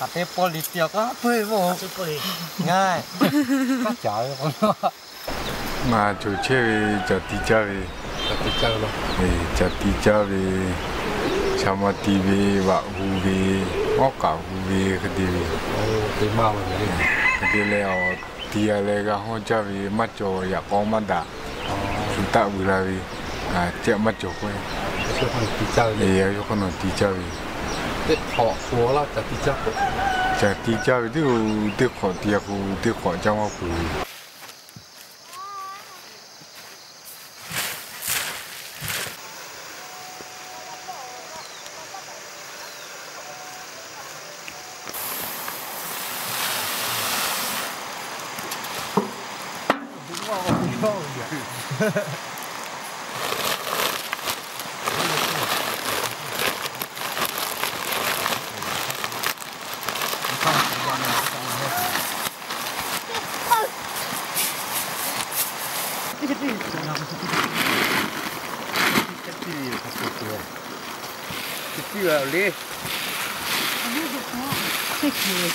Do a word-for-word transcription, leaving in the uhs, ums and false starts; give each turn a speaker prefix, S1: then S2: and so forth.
S1: cà phê politic có phê vôง่ายก็จ่ายคนละ
S2: mà chủ chơi chợ tí chơi về
S1: chợ tí chơi luôn
S2: chợ tí chơi về sao mà tí về vợ hù về ngóc cả hù về cái tí về
S1: tí mau rồi đi
S2: cái tí leo tí ở đây cái họ chơi về mắt cho ya con mắt đã chúng ta vừa là về à chợ mắt cho quên
S1: chứ không tí chơi
S2: thì cho con nó tí chơi về
S1: cái họ của là chợ tí chơi
S2: chợ tí chơi về tiêu tiêu khó tiêu khó tiêu khó trong học của
S1: cái gì